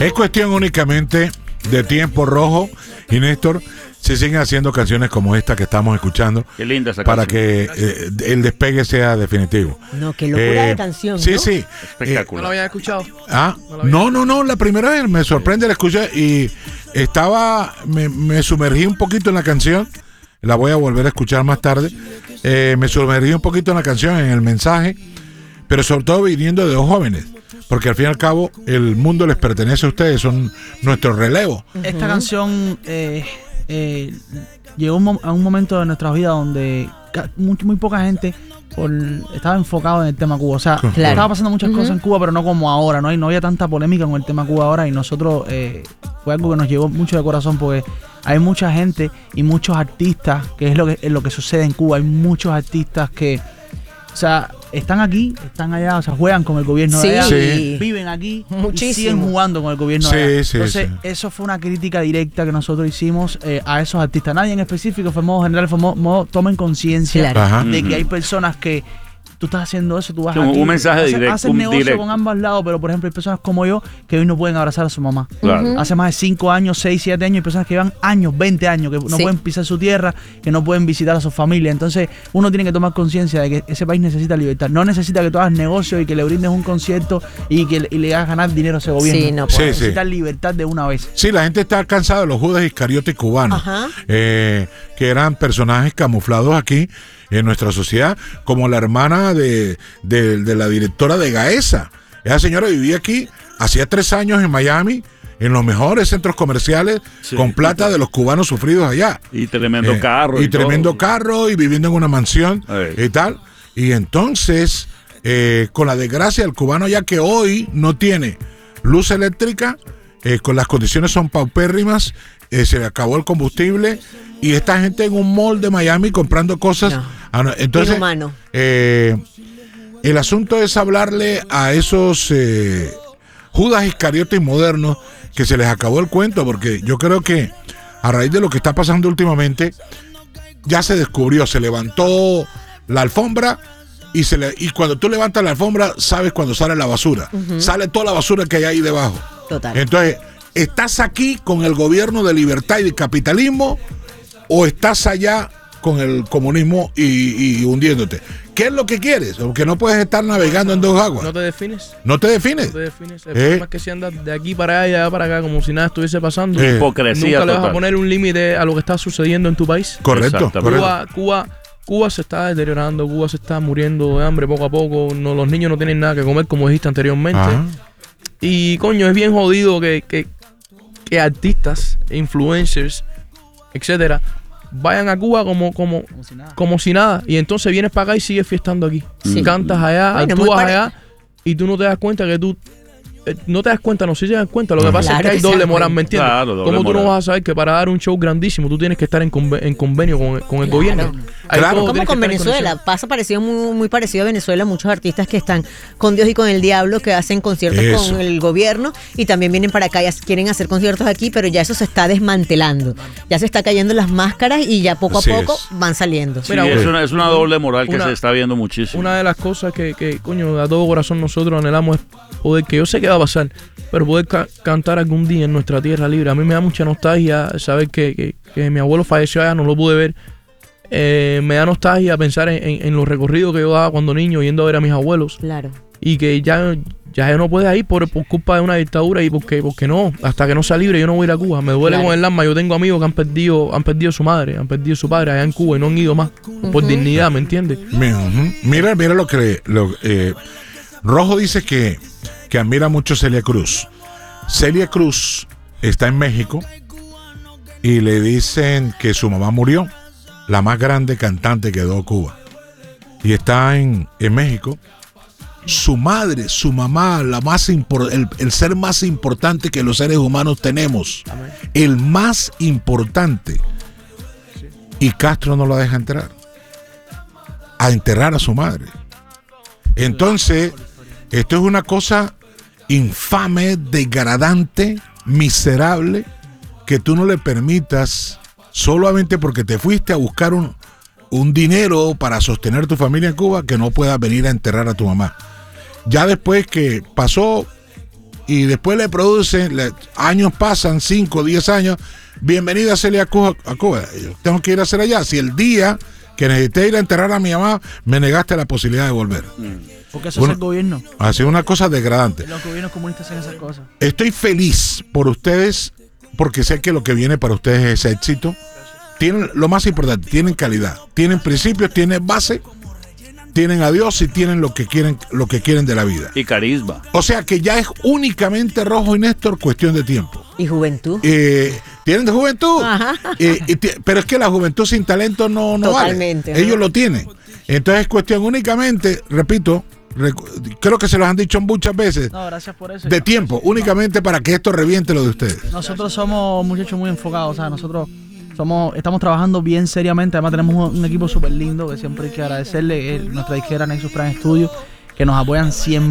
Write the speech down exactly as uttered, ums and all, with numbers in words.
Es cuestión únicamente de tiempo, Rojo y Néstor, se siguen haciendo canciones como esta que estamos escuchando. Qué linda esa para canción. que eh, el despegue sea definitivo. No, qué locura Eh, de canción, Sí, ¿no? sí. Espectacular. ¿No lo habían escuchado? Ah, No lo había no, no, no, la primera vez me sorprende la escucha y estaba, me, me sumergí un poquito en la canción, la voy a volver a escuchar más tarde, eh, me sumergí un poquito en la canción, en el mensaje, pero sobre todo viniendo de dos jóvenes, porque al fin y al cabo el mundo les pertenece a ustedes, son nuestro relevo. Esta canción eh, eh, llegó un mom- a un momento de nuestras vidas donde ca- muy, muy poca gente por, estaba enfocado en el tema Cuba. O sea, Claro. estaba pasando muchas Ujú. cosas en Cuba, pero no como ahora. No hay, no había tanta polémica con el tema Cuba ahora y nosotros eh, fue algo que nos llevó mucho de corazón porque hay mucha gente y muchos artistas, que es lo que, es lo que sucede en Cuba. Hay muchos artistas que, o sea, están aquí, están allá, o sea, juegan con el gobierno Sí. de allá, Sí. viven aquí y Muchísimo. siguen jugando con el gobierno Sí, de allá. sí, Entonces, sí. eso fue una crítica directa que nosotros hicimos eh, a esos artistas. Nadie en específico, fue modo general, fue modo, modo tomen conciencia Claro. Ajá. de que Ujú. hay personas que tú estás haciendo eso, tú vas Un- aquí, un mensaje haces, directo, haces un negocio directo. con ambos lados, pero por ejemplo hay personas como yo que hoy no pueden abrazar a su mamá. Claro. Hace más de cinco años, seis, siete años, hay personas que llevan años, veinte años, que no Sí. pueden pisar su tierra, que no pueden visitar a su familia. Entonces uno tiene que tomar conciencia de que ese país necesita libertad. No necesita que tú hagas negocio y que le brindes un concierto y que y le hagas ganar dinero a ese gobierno. Sí, no Sí, puede. sí. Necesita libertad de una vez. Sí, la gente está cansada de los Judas Iscariote cubanos, Ajá. eh, que eran personajes camuflados aquí en nuestra sociedad, como la hermana de, de, de la directora de Gaesa. Esa señora vivía aquí, hacía tres años en Miami, en los mejores centros comerciales, Sí. con plata de los cubanos sufridos allá. Y tremendo Eh, carro. Y, tremendo todo. carro, y viviendo en una mansión Ey. y tal. Y entonces, eh, con la desgracia del cubano ya que hoy no tiene luz eléctrica, eh, con las condiciones son paupérrimas, eh, se le acabó el combustible y esta gente en un mall de Miami comprando cosas. No. Ah, no, entonces, Inhumano. eh, el asunto es hablarle a esos eh, Judas Iscariotes modernos que se les acabó el cuento, porque yo creo que a raíz de lo que está pasando últimamente, ya se descubrió, se levantó la alfombra y, se le, y cuando tú levantas la alfombra, sabes cuando sale la basura. Sale toda la basura que hay ahí debajo. Total. Entonces, ¿estás aquí con el gobierno de libertad y de capitalismo o estás allá con el comunismo y, y hundiéndote? ¿Qué es lo que quieres? Porque no puedes estar navegando en dos aguas. No te defines. No te defines. No te defines. El Eh. problema es que si andas de aquí para allá y de allá para acá como si nada estuviese pasando, Eh. Hipocresía nunca le vas a total. poner un límite a lo que está sucediendo en tu país. Correcto, Exactamente. correcto. Cuba, Cuba, Cuba se está deteriorando, Cuba se está muriendo de hambre poco a poco. No, los niños no tienen nada que comer, como dijiste anteriormente. Ajá. Y coño, es bien jodido que, que, que artistas, influencers, etcétera, vayan a Cuba como, como, como si nada. Y entonces vienes para acá y sigues fiestando aquí. Sí. Cantas allá, Bueno, muy actúas pare- allá y tú no te das cuenta que tú. eh, no te das cuenta, no sé si te das cuenta. Lo que Ajá. pasa Claro es que hay que se doble dan moral, cuenta. ¿me entiendes? Claro, doble ¿Cómo tú no moral. vas a saber que para dar un show grandísimo tú tienes que estar en, conve- en convenio con, con el Claro. gobierno? Ahí Claro. todo Como tienes que con estar en Venezuela, conexión. pasa parecido muy, muy parecido a Venezuela, muchos artistas que están con Dios y con el diablo, que hacen conciertos Eso. con el gobierno y también vienen para acá y hace- quieren hacer conciertos aquí, pero ya eso se está desmantelando, ya se está cayendo las máscaras y ya poco Así a poco es. van saliendo. Sí, Mira, es, una- una, es una doble moral que una- se está viendo muchísimo. Una de las cosas que, que, coño, a todo corazón nosotros anhelamos es poder, que yo sé que va a pasar, pero poder ca- cantar algún día en nuestra tierra libre. A mí me da mucha nostalgia saber que, que, que mi abuelo falleció allá, no lo pude ver. Eh, me da nostalgia pensar en, en- en los recorridos que yo daba cuando niño, yendo a ver a mis abuelos. Claro. Y que ya, ya yo no puede ir por, por culpa de una dictadura y porque, porque no, hasta que no sea libre yo no voy a ir a Cuba. Me duele Claro. con el alma, yo tengo amigos que han perdido, han perdido su madre, han perdido su padre allá en Cuba y no han ido más por dignidad, ¿me entiendes? Mira, ujú. mira, mira lo que lo, eh, Rojo dice que, que admira mucho a Celia Cruz. Celia Cruz está en México y le dicen que su mamá murió, la más grande cantante que dio Cuba. Y está en, en México. Su madre, su mamá, la más impor- el, el ser más importante que los seres humanos tenemos. El más importante. Y Castro no la deja entrar. A enterrar a su madre. Entonces, esto es una cosa infame, degradante, miserable, que tú no le permitas solamente porque te fuiste a buscar un, un dinero para sostener tu familia en Cuba, que no puedas venir a enterrar a tu mamá. Ya después que pasó y después le producen, le, años pasan, cinco, diez años, bienvenida Celia Cruz a, a Cuba. Yo tengo que ir a hacer allá. Si el día que necesité ir a enterrar a mi mamá, me negaste la posibilidad de volver. Porque eso Bueno, es el gobierno. Ha sido una cosa degradante. Los gobiernos comunistas hacen esas cosas. Estoy feliz por ustedes, porque sé que lo que viene para ustedes es éxito. Tienen lo más importante, tienen calidad, tienen principios, tienen base, tienen a Dios y tienen lo que quieren, lo que quieren de la vida. Y carisma. O sea que ya es únicamente Rojo y Néstor cuestión de tiempo. ¿Y juventud? Eh, tienen de juventud, Ajá. eh, y t- pero es que la juventud sin talento no, no Totalmente, vale. ¿no? Ellos lo tienen. Entonces es cuestión únicamente, repito, recu- creo que se los han dicho muchas veces, No, gracias por eso. de tiempo, únicamente para que esto reviente lo de ustedes. Nosotros somos muchachos muy enfocados, o sea, nosotros somos, estamos trabajando bien seriamente, además tenemos un, un equipo súper lindo que siempre hay que agradecerle, el, nuestra disquera Nexus Prime Studio, que nos apoyan siempre.